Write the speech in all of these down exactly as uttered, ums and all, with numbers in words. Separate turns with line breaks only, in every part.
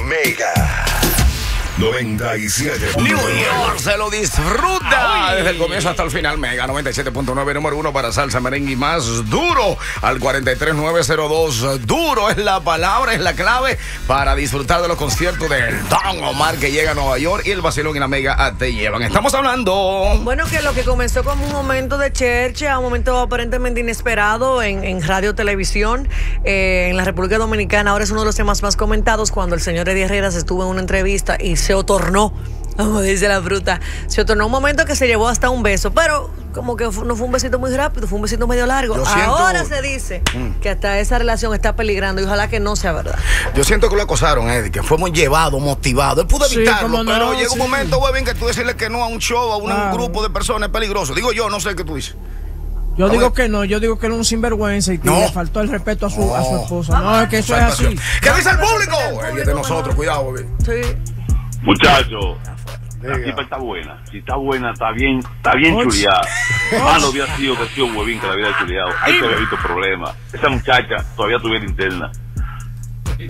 Mega noventa y siete.
New York se lo disfruta. Ay. Desde el comienzo hasta el final. Mega noventa y siete punto nueve, número uno para salsa, merengue y más duro. Al cuarenta y tres nueve cero dos. Duro es la palabra, es la clave para disfrutar de los conciertos del Don Omar que llega a Nueva York y el vacilón y la Mega te llevan. Estamos hablando.
Bueno, que lo que comenzó como un momento de cherche a un momento aparentemente inesperado en, en radio, televisión, eh, en la República Dominicana, ahora es uno de los temas más comentados cuando el señor Eddie Herrera estuvo en una entrevista y se otornó, como dice la fruta, se otornó un momento que se llevó hasta un beso, pero como que no fue un besito muy rápido, fue un besito medio largo. Siento... Ahora se dice mm. que hasta esa relación está peligrando y ojalá que no sea verdad.
Yo siento que lo acosaron, Eddie, que fue muy llevado, motivado. Él pudo evitarlo, sí, no, pero llega sí. un momento, Webin, que tú decirle que no a un show, a un, ah. un grupo de personas es peligroso. Digo yo, no sé qué tú dices.
Yo no, digo que no, yo digo que era un sinvergüenza y que no. le faltó el respeto a su, no. a su esposa. No, es que eso es así.
¿Qué dice el público? El día de nosotros, cuidado, Webin.
Sí.
Muchachos, la tipa está buena. Si está buena, está bien, está bien chuleada. Malo había sido que ha sido un huevín que la había chuleado. Ahí se había visto problemas. Esa muchacha todavía tuviera interna.
¡Ey,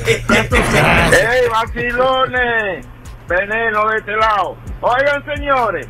hey, vacilones! Veneno de este lado. Oigan, señores,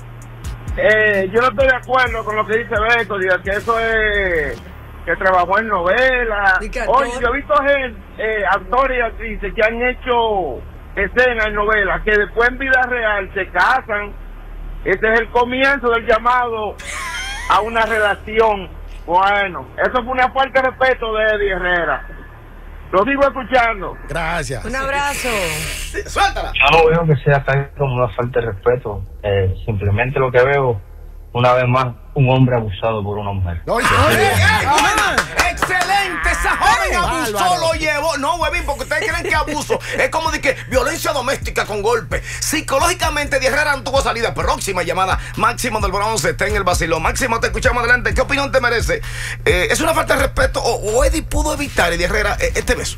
eh, yo no estoy de acuerdo con lo que dice Beto, diga que eso es que trabajó en novelas. Oye, yo he visto gente, eh, actores y actrices que han hecho escenas en novelas que después en vida real se casan. Este es el comienzo del llamado a una relación. Bueno, eso fue una falta de respeto de Eddie Herrera. Lo sigo escuchando.
Gracias.
Un abrazo.
Sí, suéltala.
Yo no veo que sea tan como una falta de respeto. Eh, simplemente lo que veo, una vez más, un hombre abusado por una mujer.
No, sí. Oye, eh, bueno, excelente, esa joven abusó, bárbaro. Lo llevó. No, huevín, porque ustedes creen que abuso es como de que violencia doméstica con golpe. Psicológicamente, Eddie Herrera no tuvo salida. Próxima llamada, Máximo del Bronce está en el vacilón. Máximo, te escuchamos adelante. ¿Qué opinión te merece? Eh, ¿Es una falta de respeto o, o Eddie pudo evitar, Eddie Herrera, este beso?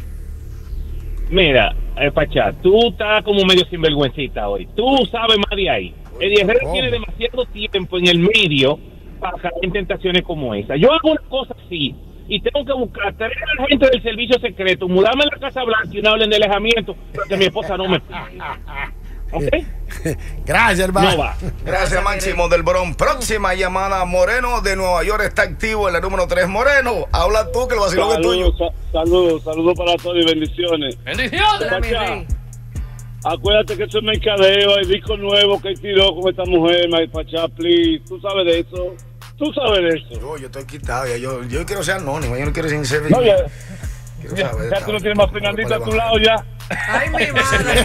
Mira, eh, Pachá, tú estás como medio sinvergüencita hoy. Tú sabes más de ahí. Eddie Herrera oh. tiene demasiado tiempo en el medio para caer en tentaciones como esa. Yo hago una cosa así y tengo que buscar traer a la gente del servicio secreto, mudarme a la Casa Blanca y una orden de alejamiento para que mi esposa no me... ¿Ok?
Gracias, hermano.
No va.
Gracias, Máximo del Bronx. Próxima llamada, Moreno de Nueva York está activo en la número tres. Moreno, habla tú que el vacilón es tuyo.
Saludos, saludos para todos y bendiciones.
Bendiciones.
Acuérdate que eso es mercadeo, hay disco nuevo que tiró con esta mujer, my Pachá, please. ¿Tú sabes de eso? ¿Tú sabes de eso?
Yo, yo estoy quitado, ya, yo, yo quiero ser anónimo, yo no quiero ser...
No, ya, ya, ya tú no tienes más Fernandito a tu lado ya.
Ay, mi madre.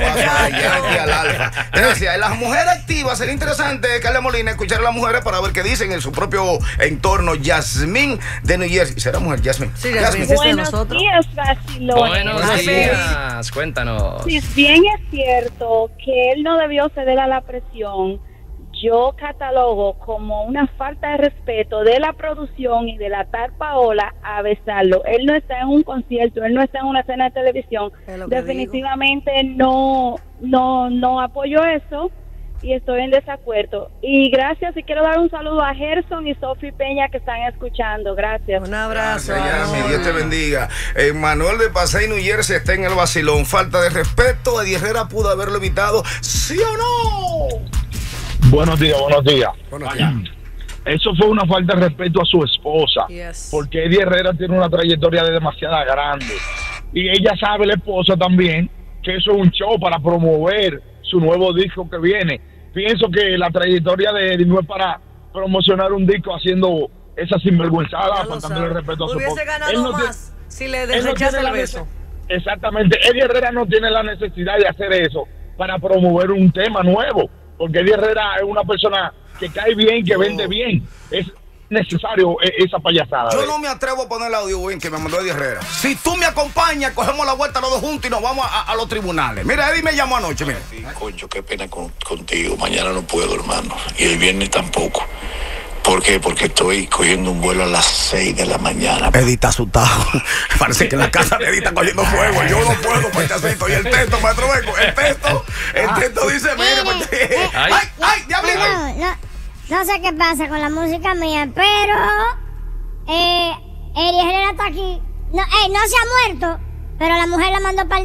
Gracias. Las mujeres activas, sería interesante, Carla Molina, escuchar a las mujeres para ver qué dicen en su propio entorno. Yasmín de New Jersey. ¿Será mujer, Yasmín?
Sí, Yasmín.
Buenos días, vacilones.
Buenos días, cuéntanos.
Si bien es cierto que él no debió ceder a la presión, yo catalogo como una falta de respeto de la producción y de la tal Paola a besarlo. Él no está en un concierto, él no está en una cena de televisión. Definitivamente no, no, no apoyo eso y estoy en desacuerdo. Y gracias, y quiero dar un saludo a Gerson y Sofi Peña que están escuchando. Gracias.
Un abrazo.
Gracias, Yami, Dios te bendiga. Eh, Manuel de Pasay, New Jersey está en el vacilón. Falta de respeto, Eddie Herrera pudo haberlo evitado, ¿sí o no?
Buenos días, buenos días.
Buenos días.
Eso fue una falta de respeto a su esposa,
yes.
porque Eddie Herrera tiene una trayectoria de demasiada grande. Y ella sabe, la esposa también, que eso es un show para promover su nuevo disco que viene. Pienso que la trayectoria de Eddie no es para promocionar un disco haciendo esa sinvergüenzada, faltándole el respeto a su esposa.
Hubiese ganado
él no
más tiene, si le
no
rechaza el beso.
Exactamente. Eddie Herrera no tiene la necesidad de hacer eso para promover un tema nuevo. Porque Eddie Herrera es una persona que cae bien, que vende bien. Es necesario esa payasada.
Yo no me atrevo a poner el audio win que me mandó Eddie Herrera. Si tú me acompañas, cogemos la vuelta los dos juntos y nos vamos a, a los tribunales. Mira, Eddie me llamó anoche, mira.
Concho, qué pena con, contigo. Mañana no puedo, hermano. Y el viernes tampoco. ¿Por qué? Porque estoy cogiendo un vuelo a las seis de la mañana.
Eddie está asustado. Parece que la casa de Eddie está cogiendo fuego. Yo no puedo, pachacito. Y el texto, maestro Beco, el texto, el texto dice, mire, pues, ay, ay, ay, diablito.
No, no, no sé qué pasa con la música mía, pero eh, Eddie Herrera está aquí. No, eh, no se ha muerto, pero la mujer la mandó para